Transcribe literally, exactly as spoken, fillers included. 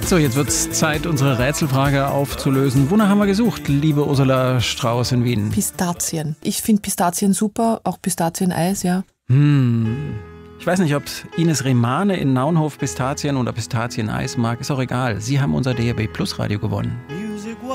So, jetzt wird es Zeit, unsere Rätselfrage aufzulösen. Wonach haben wir gesucht, liebe Ursula Strauß in Wien? Pistazien. Ich finde Pistazien super, auch Pistazieneis, ja. Hm. Ich weiß nicht, ob Ines Remane in Naunhof Pistazien oder Pistazieneis mag. Ist auch egal. Sie haben unser D A B Plus Radio gewonnen.